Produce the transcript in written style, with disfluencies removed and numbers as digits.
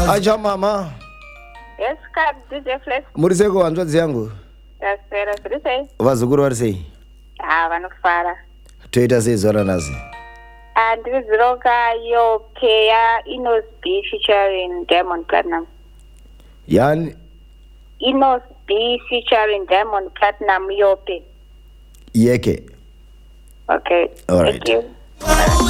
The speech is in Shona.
Acha mama. Yes, card DJ Flex. Muriseko hanzvadzi yangu. Tasera zviri sei? Vazukuru vari sei? Vanofara. Toita sei zuva ranhasi? Ndiri ziroka Yopeya Inos B featuring Diamond Platinum. Yani? Inos B featuring Diamond Platinum Yope. Yeke. Okay. All right. Thank you.